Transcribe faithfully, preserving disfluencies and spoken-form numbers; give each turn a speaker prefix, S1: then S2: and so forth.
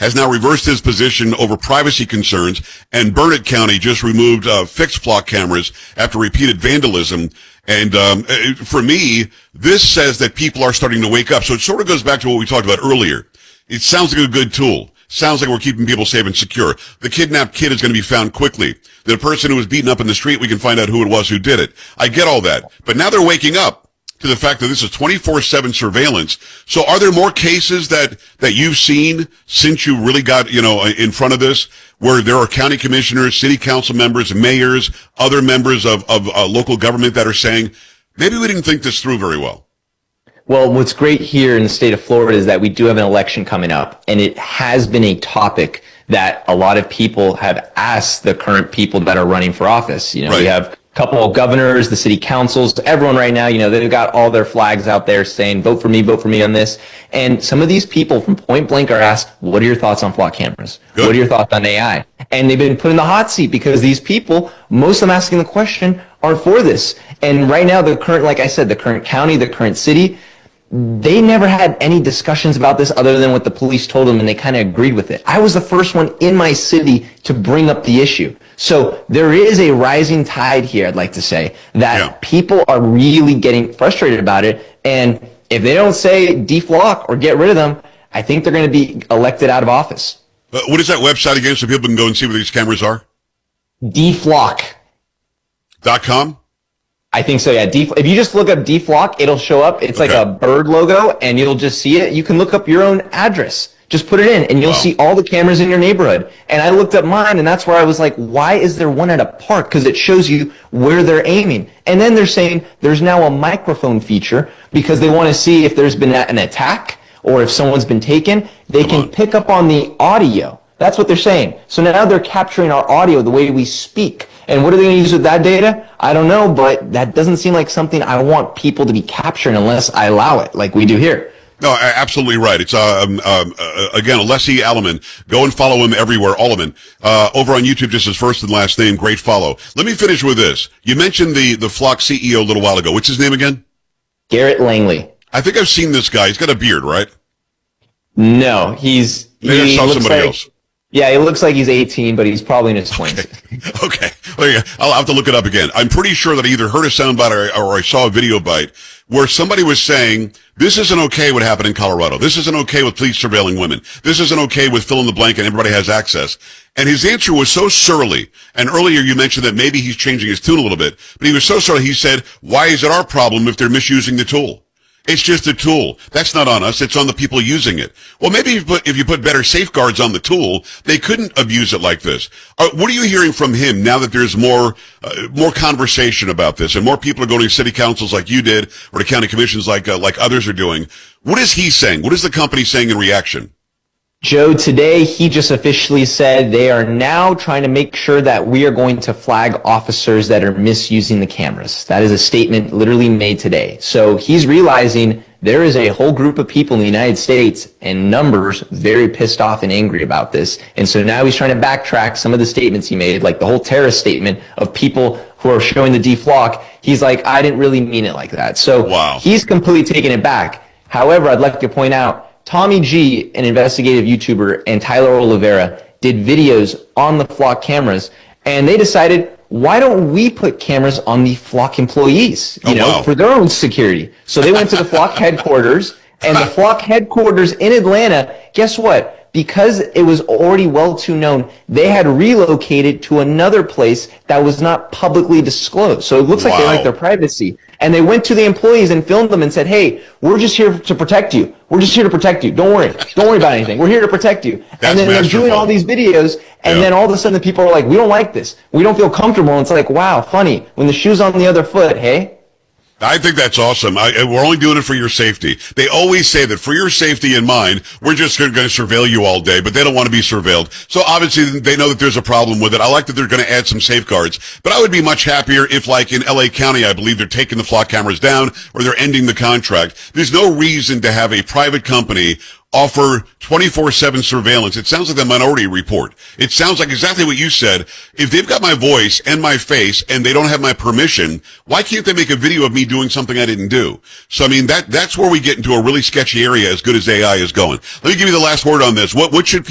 S1: has now reversed his position over privacy concerns, and Burnett County just removed uh, fixed flock cameras after repeated vandalism. And um, for me, this says that people are starting to wake up. So it sort of goes back to what we talked about earlier. It sounds like a good tool. Sounds like we're keeping people safe and secure. The kidnapped kid is going to be found quickly. The person who was beaten up in the street, we can find out who it was who did it. I get all that. But now they're waking up to the fact that this is twenty-four seven surveillance. So are there more cases that, that you've seen since you really got, you know, in front of this, where there are county commissioners, city council members, mayors, other members of, of uh, local government that are saying, maybe we didn't think this through very well?
S2: Well, what's great here in the state of Florida is that we do have an election coming up, and it has been a topic that a lot of people have asked the current people that are running for office. You know, right. We have a couple of governors, the city councils, everyone right now, you know, they've got all their flags out there saying, vote for me, vote for me on this. And some of these people from point blank are asked, what are your thoughts on flock cameras? Good. What are your thoughts on A I? And they've been put in the hot seat because these people, most of them asking the question, are for this. And right now, the current, like I said, the current county, the current city, they never had any discussions about this other than what the police told them, and they kind of agreed with it. I was the first one in my city to bring up the issue. So there is a rising tide here, I'd like to say, that yeah. people are really getting frustrated about it. And if they don't say deflock or get rid of them, I think they're going to be elected out of office.
S1: Uh, what is that website again so people can go and see where these cameras are?
S2: deflock dot
S1: com?
S2: I think so, yeah. Def- if you just look up deflock, it'll show up. It's okay. Like a bird logo, and you'll just see it. You can look up your own address. Just put it in, and you'll wow. see all the cameras in your neighborhood. And I looked up mine, and that's where I was like, why is there one at a park? Because it shows you where they're aiming. And then they're saying there's now a microphone feature because they want to see if there's been an attack or if someone's been taken. They Come can on. pick up on the audio. That's what they're saying. So now they're capturing our audio, the way we speak. And what are they going to use with that data? I don't know, but that doesn't seem like something I want people to be capturing unless I allow it, like we do here.
S1: No, absolutely right. It's, um, um, uh, again, Alessi Alleman. Go and follow him everywhere, Alleman. Uh, over on YouTube, just his first and last name. Great follow. Let me finish with this. You mentioned the, the Flock C E O a little while ago. What's his name again?
S2: Garrett Langley.
S1: I think I've seen this guy. He's got a beard, right?
S2: No, he's...
S1: Maybe
S2: he
S1: I saw somebody
S2: like,
S1: else.
S2: Yeah, he looks like he's eighteen, but he's probably in his twenties.
S1: Okay. Well, yeah, I'll have to look it up again. I'm pretty sure that I either heard a soundbite or, or I saw a video bite where somebody was saying, this isn't okay what happened in Colorado. This isn't okay with police surveilling women. This isn't okay with fill in the blank and everybody has access. And his answer was so surly. And earlier you mentioned that maybe he's changing his tune a little bit, but he was so surly. He said, why is it our problem if they're misusing the tool? It's just a tool. That's not on us. It's on the people using it. Well, maybe if you put, if you put better safeguards on the tool, they couldn't abuse it like this. Uh, what are you hearing from him now that there's more uh, more conversation about this and more people are going to city councils like you did or to county commissions like uh, like others are doing? What is he saying? What is the company saying in reaction?
S2: Joe, today he just officially said they are now trying to make sure that we are going to flag officers that are misusing the cameras. That is a statement literally made today. So he's realizing there is a whole group of people in the United States and numbers very pissed off and angry about this. And so now he's trying to backtrack some of the statements he made, like the whole terrorist statement of people who are showing the deflock. He's like, I didn't really mean it like that. So wow. He's completely taken it back. However, I'd like to point out, Tommy G, an investigative YouTuber, and Tyler Oliveira did videos on the Flock cameras, and they decided, why don't we put cameras on the Flock employees, you oh, know, wow. for their own security? So they went to the Flock headquarters, and the Flock headquarters in Atlanta, guess what? Because it was already well too known, they had relocated to another place that was not publicly disclosed. So it looks wow. like they like their privacy. And they went to the employees and filmed them and said, hey, we're just here to protect you. We're just here to protect you. Don't worry. Don't worry about anything. We're here to protect you.
S1: That's
S2: and then
S1: masterful.
S2: They're doing all these videos, and yeah. then all of a sudden the people are like, we don't like this. We don't feel comfortable. And it's like, wow, funny. When the shoe's on the other foot, hey?
S1: I think that's awesome. I, we're only doing it for your safety. They always say that for your safety and mine, we're just going to surveil you all day, but they don't want to be surveilled. So obviously they know that there's a problem with it. I like that they're going to add some safeguards, but I would be much happier if, like in L A County, I believe they're taking the Flock cameras down or they're ending the contract. There's no reason to have a private company offer twenty-four seven surveillance. It sounds like the Minority Report. It sounds like exactly what you said. If they've got my voice and my face and they don't have my permission, why can't they make a video of me doing something I didn't do? So, I mean, that that's where we get into a really sketchy area as good as A I is going. Let me give you the last word on this. What, what should